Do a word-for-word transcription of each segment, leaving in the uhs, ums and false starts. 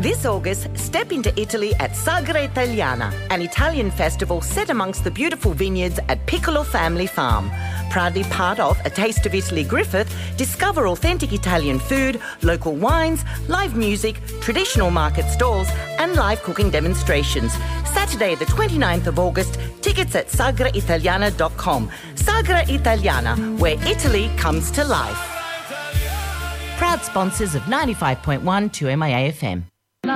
This August, step into Italy at Sagra Italiana, an Italian festival set amongst the beautiful vineyards at Piccolo Family Farm. Proudly part of A Taste of Italy Griffith, discover authentic Italian food, local wines, live music, traditional market stalls and live cooking demonstrations. Saturday the twenty-ninth of August, tickets at sagra italiana dot com. Sagra Italiana, where Italy comes to life. Proud sponsors of ninety-five point one to M I A F M.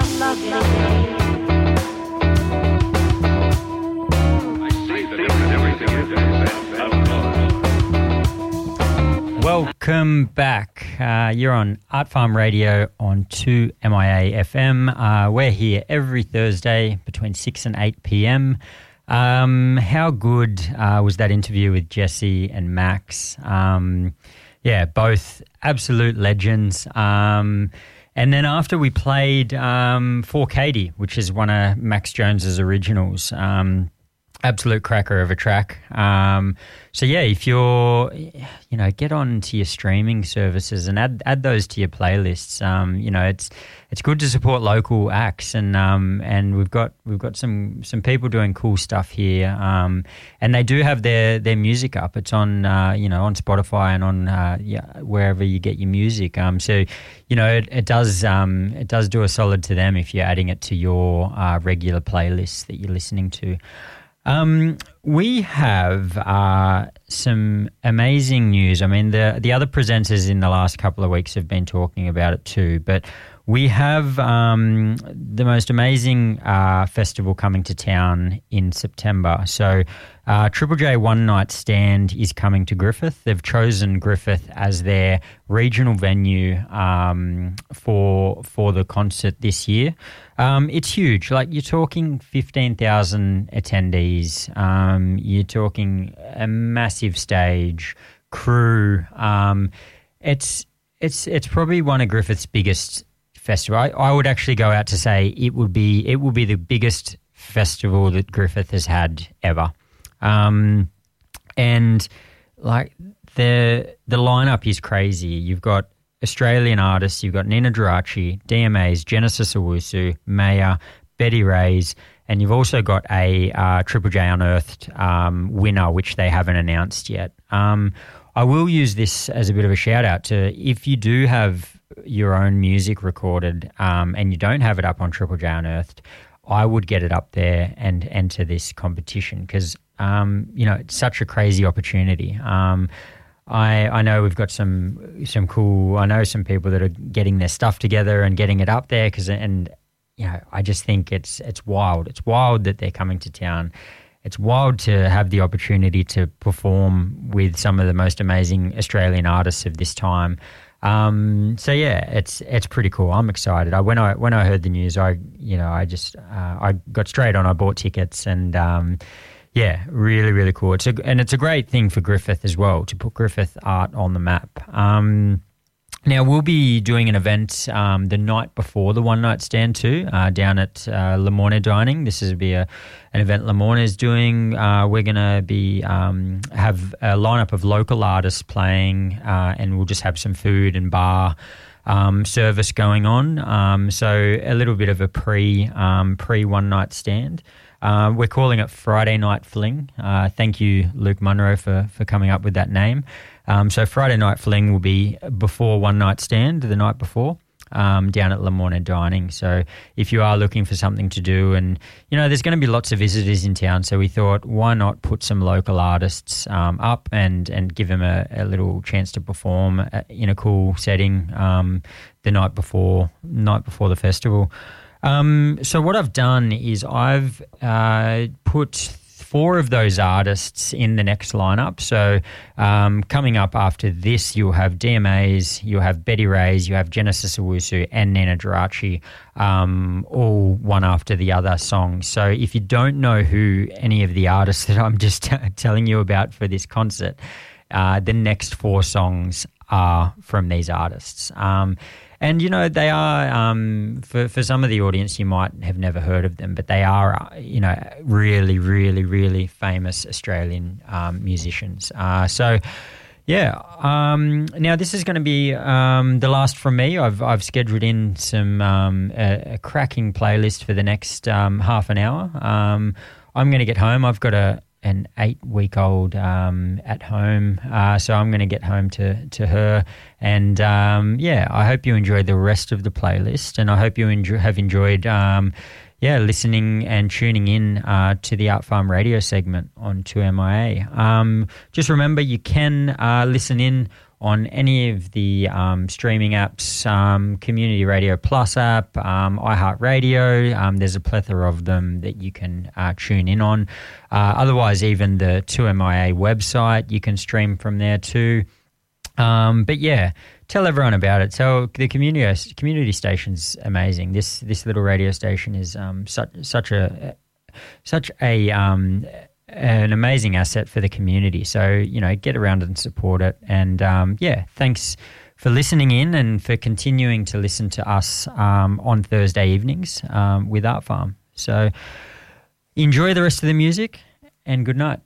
Welcome back. Uh, you're on Art Farm Radio on two M I A F M. Uh, we're here every Thursday between six and eight p.m. Um, how good uh, was that interview with Jesse and Max? Um, yeah, both absolute legends. Um, and then after we played um, For Katie, which is one of Max Jones's originals, um, absolute cracker of a track. Um, so yeah, if you're, you know, get on to your streaming services and add add those to your playlists. Um, you know, it's it's good to support local acts, and um, and we've got we've got some some people doing cool stuff here. Um, and they do have their their music up. It's on uh, you know, on Spotify and on uh, yeah, wherever you get your music. Um, so you know, it, it does um, it does do a solid to them if you're adding it to your uh, regular playlists that you're listening to. Um, we have uh, some amazing news. I mean, the the other presenters in the last couple of weeks have been talking about it too, but we have um, the most amazing uh, festival coming to town in September. So uh, Triple J One Night Stand is coming to Griffith. They've chosen Griffith as their regional venue um, for for the concert this year. Um, it's huge. Like, you're talking fifteen thousand attendees. Um, you're talking a massive stage, crew. Um, it's it's it's probably one of Griffith's biggest festival. I, I would actually go out to say it would be it will be the biggest festival that Griffith has had ever. Um, and like the the lineup is crazy. You've got Australian artists, you've got Nina Geraci, D M As, Genesis Owusu, Maya, Betty Reyes, and you've also got a uh, Triple J Unearthed um, winner, which they haven't announced yet. Um, I will use this as a bit of a shout out to, if you do have your own music recorded um, and you don't have it up on Triple J Unearthed, I would get it up there and enter this competition because, um, you know, it's such a crazy opportunity. Um, I, I know we've got some some cool, I know some people that are getting their stuff together and getting it up there because, and, you know, I just think it's it's wild. It's wild that they're coming to town. It's wild to have the opportunity to perform with some of the most amazing Australian artists of this time. Um, so yeah, it's it's pretty cool. I'm excited. I when I when I heard the news, I you know I just uh, I got straight on. I bought tickets and um, yeah, really really cool. It's a, and it's a great thing for Griffith as well to put Griffith art on the map. Um, Now, we'll be doing an event um, the night before the One Night Stand too, uh, down at uh, Le Morne Dining. This is be a, an event Le Morne is doing. Uh, we're going to be um, have a lineup of local artists playing, uh, and we'll just have some food and bar um, service going on. Um, so a little bit of a pre um, pre One Night Stand. Uh, we're calling it Friday Night Fling. Uh, thank you, Luke Munro, for for coming up with that name. Um, so Friday Night Fling will be before One Night Stand, the night before, um, down at Le Morne Dining. So if you are looking for something to do, and, you know, there's going to be lots of visitors in town, so we thought, why not put some local artists um, up and, and give them a, a little chance to perform in a cool setting um, the night before, night before the festival. Um, so what I've done is I've uh, put four of those artists in the next lineup. So um, coming up after this, you'll have D M As, you'll have Betty Reyes, you have Genesis Owusu and Nina Geraci, um, all one after the other songs. So if you don't know who any of the artists that I'm just t- telling you about for this concert, uh, the next four songs are from these artists. Um, And, you know, they are, um, for, for some of the audience, you might have never heard of them, but they are, you know, really, really, really famous Australian um, musicians. Uh, so, Yeah. Um, now this is going to be um, the last from me. I've I've scheduled in some um, a, a cracking playlist for the next um, half an hour. Um, I'm going to get home. I've got a an eight week old um, at home, uh, so I'm going to get home to to her. And um, yeah, I hope you enjoyed the rest of the playlist, and I hope you enjoy, have enjoyed. Um, Yeah, listening and tuning in uh, to the Art Farm radio segment on two M I A. Um, just remember, you can uh, listen in on any of the um, streaming apps, um, Community Radio Plus app, um, iHeartRadio. Um, there's a plethora of them that you can uh, tune in on. Uh, otherwise, even the two M I A website, you can stream from there too. Um, but yeah, tell everyone about it. So the community community station's amazing. This this little radio station is um, such such a such a um, an amazing asset for the community. So you know, get around and support it. And um, yeah, thanks for listening in and for continuing to listen to us um, on Thursday evenings um, with Art Farm. So enjoy the rest of the music and good night.